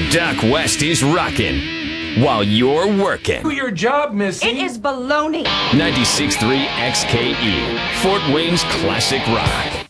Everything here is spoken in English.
Doc West is rocking while you're working. Do your job, Missy. It is baloney. 96.3 XKE, Fort Wayne's classic rock.